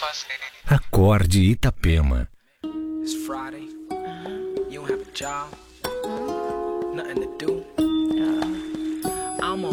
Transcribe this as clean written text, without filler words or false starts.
Acorde Itapema. It's Friday. You don't have a job. Nothing to do.